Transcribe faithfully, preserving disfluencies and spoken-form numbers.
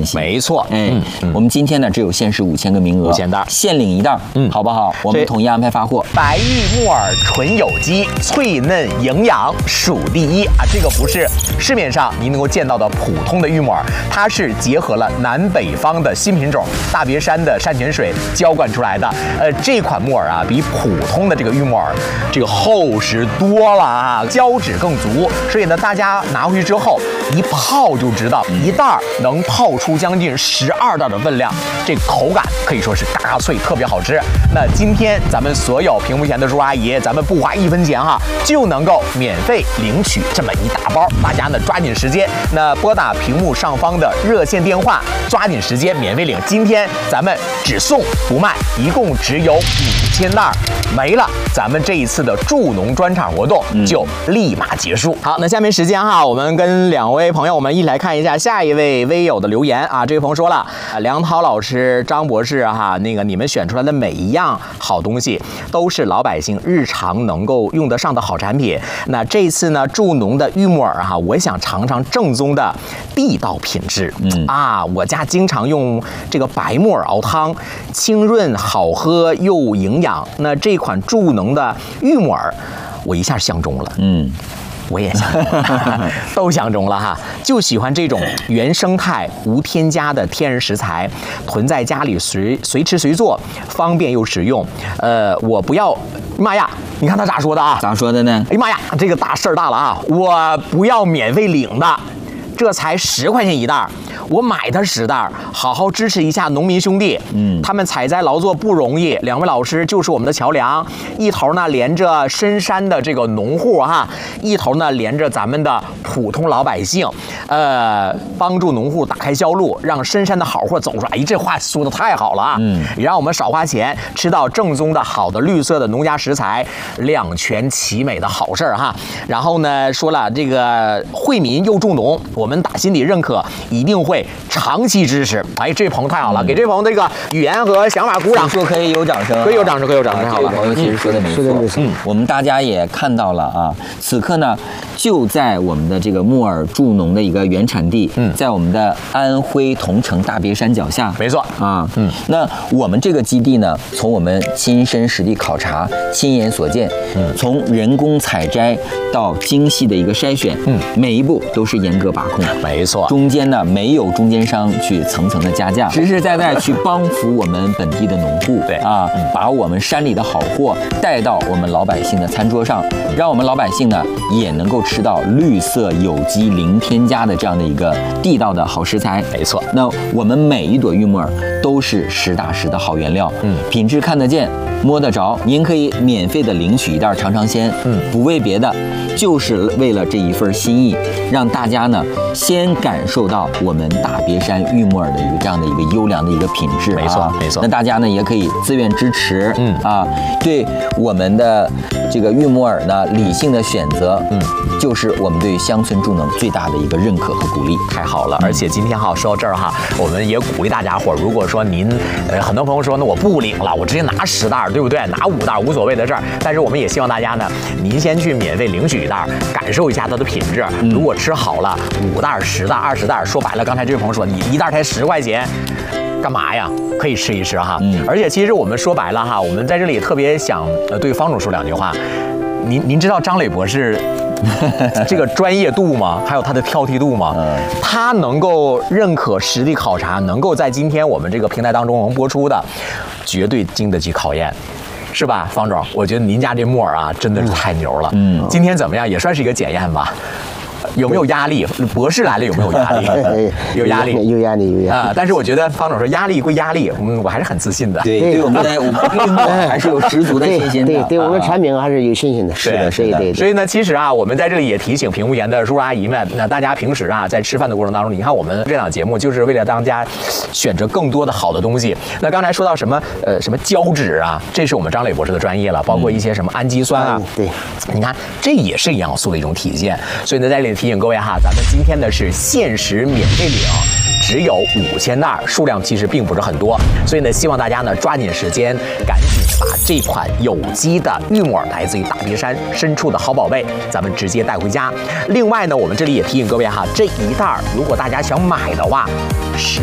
关系。 没错， 哎，嗯嗯、我们今天呢只有限时五千个名额， 五千袋， 限领一袋，嗯，好不好？我们统一安排发货。 白玉木耳纯有机，脆嫩营养数第一啊！这个不是市面上您能够见到的普通的玉木耳，它是结合了南北方的新品种大别山的山泉水浇灌出来的。呃，这款木耳啊，比普通的这个玉木耳这个厚实多了啊，胶质更足，所以呢，大家拿回去之后一泡就知道，一袋能泡出将近十二袋的分量，这口感可以说是嘎嘎脆，特别好吃。那今天咱们所有屏幕前的叔叔阿姨，咱们不花一分钱哈，就能够免费领取这么一大包，大家呢抓紧时间，那拨打屏幕上方的热线电话，抓紧时间免费领。今天咱们只送不卖，一共只有五千袋，没了，咱们这一次的助农专场活动就立马结束。好，那下面时间哈，我们跟两位朋友，我们一起来看一下下一位微友的留言啊。这位朋友说了，梁涛老师、张博士哈，那个你们选出来的每一样好东西，都是老百姓日常能够用得上的好产品。那这次呢，助农的玉木耳哈，我想尝尝正宗的地道品质。嗯啊，我家经常用这个白木耳熬汤，清润好喝又营养。那这款助农的玉木耳，我一下相中了。嗯。我也相中了，都相中了哈，就喜欢这种原生态、无添加的天然食材，囤在家里随随吃随做，方便又实用。呃，我不要，妈呀，你看他咋说的啊？ 咋说的呢？ 哎呀妈呀，这个大事儿大了啊！我不要免费领的，这才十块钱一袋。我买它十袋，好好支持一下农民兄弟。嗯，他们采摘劳作不容易，两位老师就是我们的桥梁，一头呢连着深山的这个农户哈，一头呢连着咱们的普通老百姓，呃，帮助农户打开销路，让深山的好货走出来。哎，这话说的太好了啊！嗯，也让我们少花钱，吃到正宗的好的绿色的农家食材，两全其美的好事儿哈。然后呢，说了这个惠民又助农，我们打心底认可，一定会长期支持。哎，这位朋友太好了，嗯、给这位朋友这个语言和想法鼓掌。 说可以有掌声， 可以有掌声，可以有掌声。好了， 朋友其实说的没错，嗯，我们大家也看到了啊。此刻呢，就在我们的这个木耳助农的一个原产地，嗯，在我们的安徽桐城大别山脚下， 没错啊，嗯。那我们这个基地呢，从我们亲身实地考察、亲眼所见，嗯，从人工采摘到精细的一个筛选，嗯，每一步都是严格把控， 没错。 中间呢，没有中间商去层层的加价，实实在在去帮扶我们本地的农户， 对啊，把我们山里的好货带到我们老百姓的餐桌上，让我们老百姓呢也能够吃到绿色、有机、零添加的这样的一个地道的好食材。 没错， 那我们每一朵玉木耳都是实打实的好原料，嗯，品质看得见、摸得着。您可以免费的领取一袋尝尝鲜，嗯，不为别的，就是为了这一份心意，让大家呢先感受到我们大别山玉木耳的一个这样的一个优良的一个品质。 没错，没错。 那大家呢也可以自愿支持，嗯啊，对我们的这个玉木耳呢理性的选择，嗯，就是我们对乡村助农最大的一个认可和鼓励。 太好了，而且今天哈说到这儿哈，我们也鼓励大家伙，如果说您呃很多朋友说那我不领了，我直接拿十袋，对不对？拿五袋无所谓的事儿。但是我们也希望大家呢，您先去免费领取一袋，感受一下它的品质。嗯、如果吃好了，五袋、十袋、二十袋，说白了，刚才这位朋友说你一袋才十块钱。干嘛呀？可以吃一吃哈。嗯，而且其实我们说白了哈，我们在这里特别想呃对方总说两句话。您您知道张磊博士这个专业度吗？还有他的挑剔度吗？嗯，他能够认可实地考察，能够在今天我们这个平台当中能播出的，绝对经得起考验。是吧，方总？我觉得您家这木耳啊，真的是太牛了。嗯，今天怎么样？也算是一个检验吧。有没有压力？博士来了有没有压力？有压力， 有压力，有压力啊！但是我觉得方总说压力归压力，嗯，我还是很自信的。 对，对我们的我们玉木还是有十足的信心的。 对，对我们的产品还是有信心的。 是的，是的。所以呢，其实啊，我们在这里也提醒屏幕前的叔叔阿姨们，那大家平时啊，在吃饭的过程当中，你看我们这档节目就是为了大家选择更多的好的东西。那刚才说到什么呃什么胶质啊，这是我们张磊博士的专业了，包括一些什么氨基酸啊， 对， 你看这也是营养素的一种体现。所以呢，在这里提醒各位哈，咱们今天呢是限时免费领，只有五千袋，数量其实并不是很多，所以呢，希望大家呢抓紧时间，赶紧把这款有机的玉木耳，来自于大别山深处的好宝贝，咱们直接带回家。另外呢，我们这里也提醒各位哈，这一袋如果大家想买的话，十